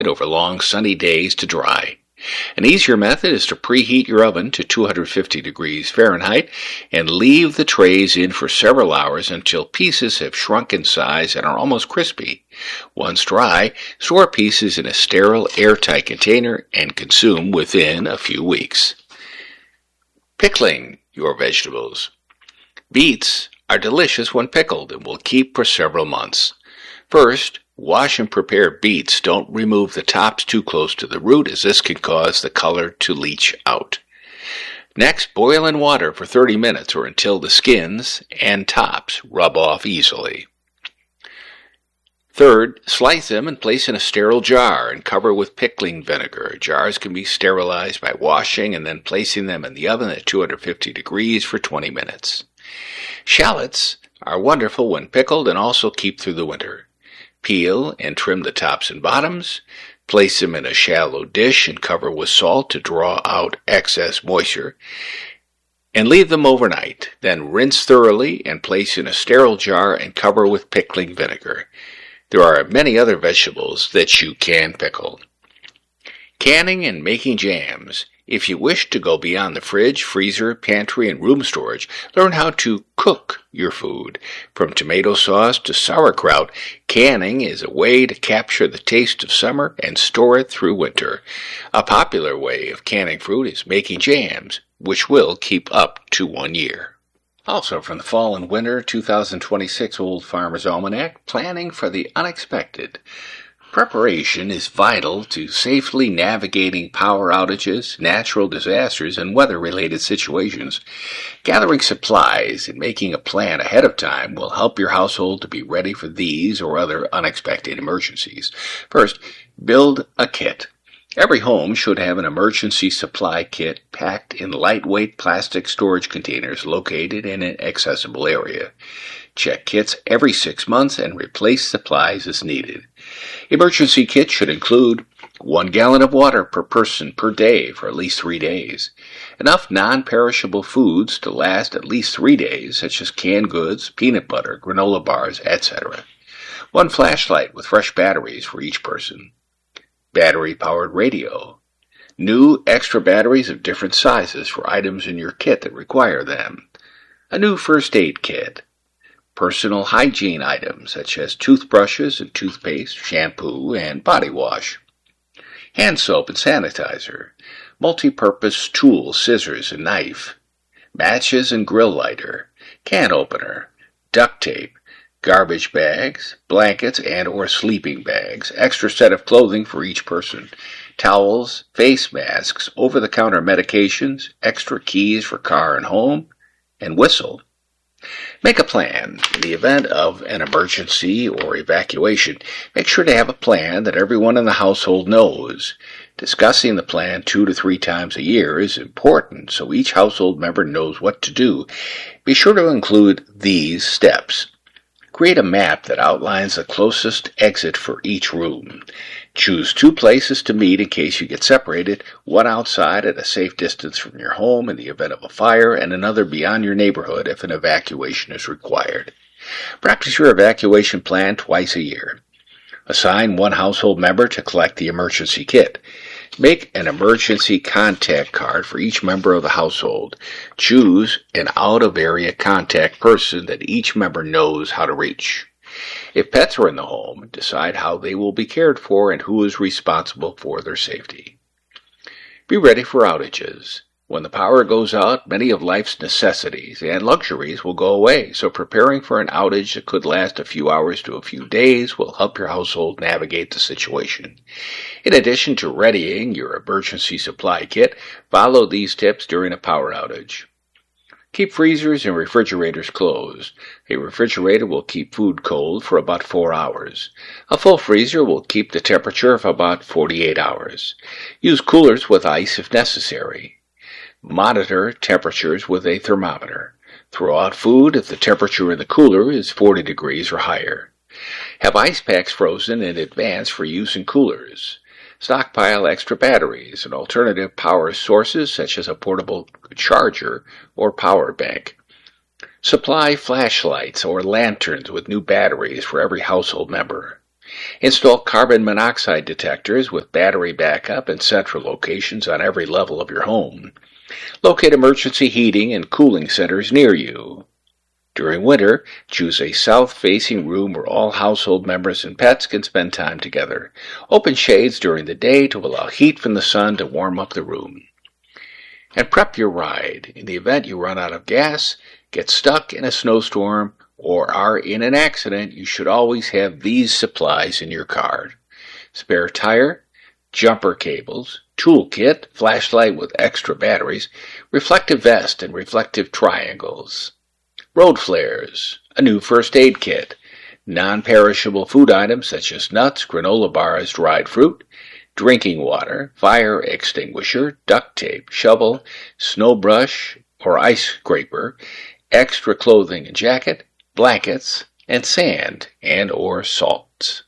over long sunny days to dry. An easier method is to preheat your oven to 250 degrees Fahrenheit and leave the trays in for several hours until pieces have shrunk in size and are almost crispy. Once dry, store pieces in a sterile, airtight container and consume within a few weeks. Pickling your vegetables. Beets are delicious when pickled and will keep for several months. First, wash and prepare beets. Don't remove the tops too close to the root, as this can cause the color to leach out. Next, boil in water for 30 minutes or until the skins and tops rub off easily. Third, slice them and place in a sterile jar and cover with pickling vinegar. Jars can be sterilized by washing and then placing them in the oven at 250 degrees for 20 minutes. Shallots are wonderful when pickled and also keep through the winter. Peel and trim the tops and bottoms. Place them in a shallow dish and cover with salt to draw out excess moisture. And leave them overnight. Then rinse thoroughly and place in a sterile jar and cover with pickling vinegar. There are many other vegetables that you can pickle. Canning and making jams. If you wish to go beyond the fridge, freezer, pantry, and room storage, learn how to cook your food. From tomato sauce to sauerkraut, canning is a way to capture the taste of summer and store it through winter. A popular way of canning fruit is making jams, which will keep up to 1 year. Also from the Fall and Winter 2026 Old Farmer's Almanac, planning for the unexpected. Preparation is vital to safely navigating power outages, natural disasters, and weather-related situations. Gathering supplies and making a plan ahead of time will help your household to be ready for these or other unexpected emergencies. First, build a kit. Every home should have an emergency supply kit packed in lightweight plastic storage containers located in an accessible area. Check kits every 6 months and replace supplies as needed. Emergency kits should include 1 gallon of water per person per day for at least 3 days. Enough non-perishable foods to last at least 3 days, such as canned goods, peanut butter, granola bars, etc. 1 flashlight with fresh batteries for each person. Battery-powered radio. New extra batteries of different sizes for items in your kit that require them. A new first aid kit. Personal hygiene items such as toothbrushes and toothpaste, shampoo, and body wash. Hand soap and sanitizer. Multi-purpose tool, scissors, and knife. Matches and grill lighter. Can opener. Duct tape. Garbage bags, blankets and or sleeping bags, extra set of clothing for each person, towels, face masks, over-the-counter medications, extra keys for car and home, and whistle. Make a plan. In the event of an emergency or evacuation, make sure to have a plan that everyone in the household knows. Discussing the plan 2 to 3 times a year is important so each household member knows what to do. Be sure to include these steps. Create a map that outlines the closest exit for each room. Choose 2 places to meet in case you get separated, one outside at a safe distance from your home in the event of a fire, and another beyond your neighborhood if an evacuation is required. Practice your evacuation plan twice a year. Assign 1 household member to collect the emergency kit. Make an emergency contact card for each member of the household. Choose an out-of-area contact person that each member knows how to reach. If pets are in the home, decide how they will be cared for and who is responsible for their safety. Be ready for outages. When the power goes out, many of life's necessities and luxuries will go away, so preparing for an outage that could last a few hours to a few days will help your household navigate the situation. In addition to readying your emergency supply kit, follow these tips during a power outage. Keep freezers and refrigerators closed. A refrigerator will keep food cold for about 4 hours. A full freezer will keep the temperature of about 48 hours. Use coolers with ice if necessary. Monitor temperatures with a thermometer. Throw out food if the temperature in the cooler is 40 degrees or higher. Have ice packs frozen in advance for use in coolers. Stockpile extra batteries and alternative power sources such as a portable charger or power bank. Supply flashlights or lanterns with new batteries for every household member. Install carbon monoxide detectors with battery backup in central locations on every level of your home. Locate emergency heating and cooling centers near you. During winter, choose a south-facing room where all household members and pets can spend time together. Open shades during the day to allow heat from the sun to warm up the room. And prep your ride. In the event you run out of gas, get stuck in a snowstorm, or are in an accident, you should always have these supplies in your car. Spare tire, jumper cables, toolkit, flashlight with extra batteries, reflective vest and reflective triangles. Road flares, a new first aid kit, non-perishable food items such as nuts, granola bars, dried fruit, drinking water, fire extinguisher, duct tape, shovel, snow brush or ice scraper, extra clothing and jacket, blankets, and sand and or salts.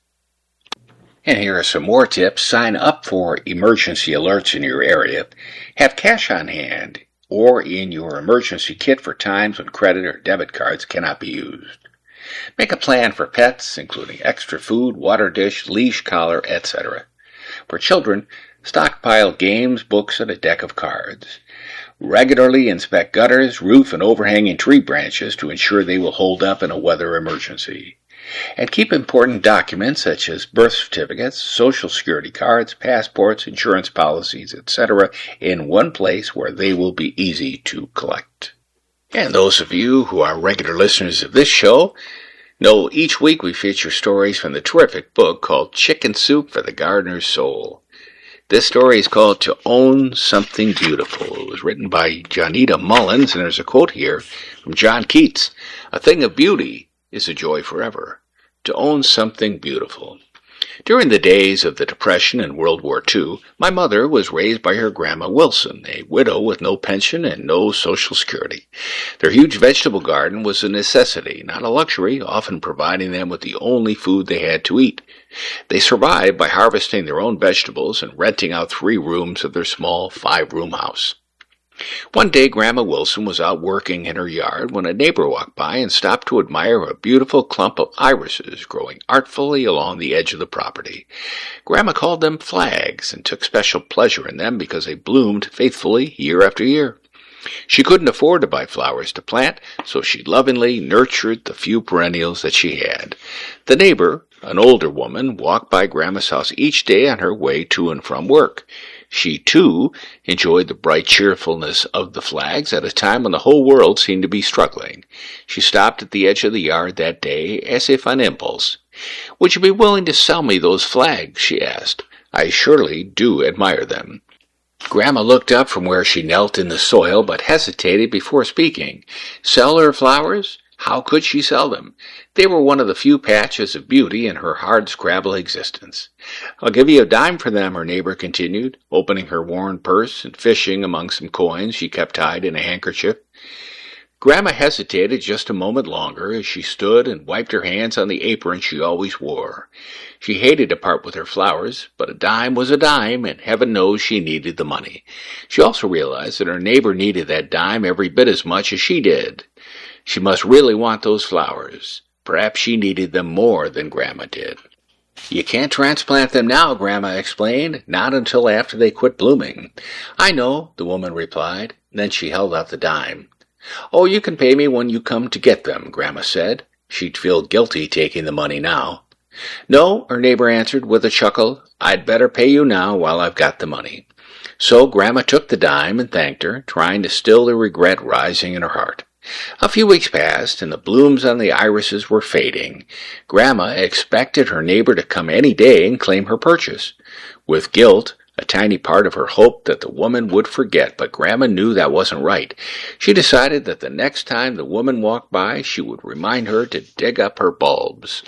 And here are some more tips. Sign up for emergency alerts in your area. Have cash on hand or in your emergency kit for times when credit or debit cards cannot be used. Make a plan for pets, including extra food, water dish, leash, collar, etc. For children, stockpile games, books, and a deck of cards. Regularly inspect gutters, roof, and overhanging tree branches to ensure they will hold up in a weather emergency. And keep important documents such as birth certificates, social security cards, passports, insurance policies, etc. in one place where they will be easy to collect. And those of you who are regular listeners of this show know each week we feature stories from the terrific book called Chicken Soup for the Gardener's Soul. This story is called To Own Something Beautiful. It was written by Johnita Mullins, and there's a quote here from John Keats. A thing of beauty is a joy forever. To own something beautiful. During the days of the Depression and World War II, my mother was raised by her Grandma Wilson, a widow with no pension and no Social Security. Their huge vegetable garden was a necessity, not a luxury, often providing them with the only food they had to eat. They survived by harvesting their own vegetables and renting out 3 rooms of their small 5-room house. One day Grandma Wilson was out working in her yard when a neighbor walked by and stopped to admire a beautiful clump of irises growing artfully along the edge of the property. Grandma called them flags and took special pleasure in them because they bloomed faithfully year after year. She couldn't afford to buy flowers to plant, so she lovingly nurtured the few perennials that she had. The neighbor, an older woman, walked by Grandma's house each day on her way to and from work. She, too, enjoyed the bright cheerfulness of the flags at a time when the whole world seemed to be struggling. She stopped at the edge of the yard that day as if on impulse. "Would you be willing to sell me those flags?" she asked. "I surely do admire them." Grandma looked up from where she knelt in the soil, but hesitated before speaking. Sell her flowers? How could she sell them? They were one of the few patches of beauty in her hard-scrabble existence. "I'll give you a dime for them," her neighbor continued, opening her worn purse and fishing among some coins she kept tied in a handkerchief. Grandma hesitated just a moment longer as she stood and wiped her hands on the apron she always wore. She hated to part with her flowers, but a dime was a dime, and heaven knows she needed the money. She also realized that her neighbor needed that dime every bit as much as she did. She must really want those flowers. Perhaps she needed them more than Grandma did. "You can't transplant them now," Grandma explained, "not until after they quit blooming." "I know," the woman replied. Then she held out the dime. "Oh, you can pay me when you come to get them," Grandma said. She'd feel guilty taking the money now. "No," her neighbor answered with a chuckle. "I'd better pay you now while I've got the money." So Grandma took the dime and thanked her, trying to still the regret rising in her heart. A few weeks passed, and the blooms on the irises were fading. Grandma expected her neighbor to come any day and claim her purchase. With guilt, a tiny part of her hoped that the woman would forget, but Grandma knew that wasn't right. She decided that the next time the woman walked by, she would remind her to dig up her bulbs.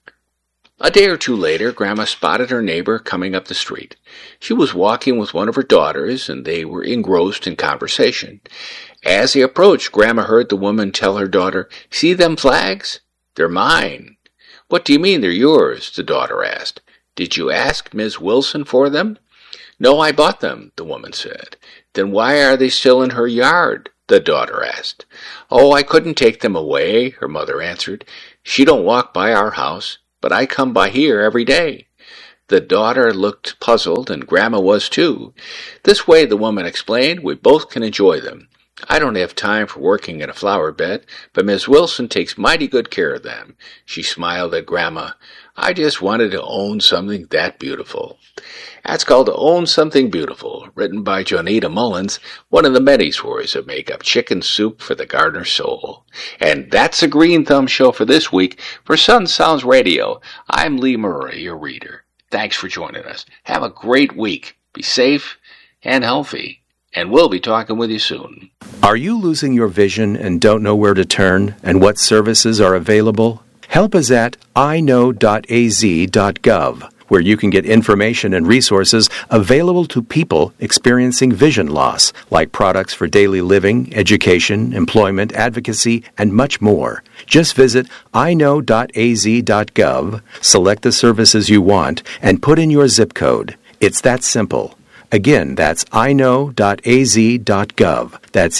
A day or two later, Grandma spotted her neighbor coming up the street. She was walking with one of her daughters, and they were engrossed in conversation. As they approached, Grandma heard the woman tell her daughter, "See them flags? They're mine." "What do you mean they're yours?" the daughter asked. "Did you ask Miss Wilson for them?" "No, I bought them," the woman said. "Then why are they still in her yard?" the daughter asked. "Oh, I couldn't take them away," her mother answered. "She don't walk by our house. but I come by here every day." The daughter looked puzzled, and Grandma was too. "This way," the woman explained, "we both can enjoy them. I don't have time for working in a flower bed, but Miss Wilson takes mighty good care of them." She smiled at Grandma. "I just wanted to own something that beautiful." That's called To Own Something Beautiful, written by Jonita Mullins, one of the many stories that make up Chicken Soup for the Gardener's Soul. And that's a Green Thumb Show for this week. For Sun Sounds Radio, I'm Lee Murray, your reader. Thanks for joining us. Have a great week. Be safe and healthy. And we'll be talking with you soon. Are you losing your vision and don't know where to turn and what services are available? Help is at iknow.az.gov, where you can get information and resources available to people experiencing vision loss, like products for daily living, education, employment, advocacy, and much more. Just visit iknow.az.gov, select the services you want, and put in your zip code. It's that simple. Again, that's iknow.az.gov. That's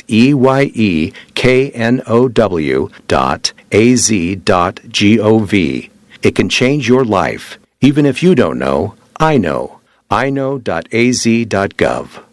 EYEKNOW.az.gov. It can change your life. Even if you don't know, I know. iknow.az.gov.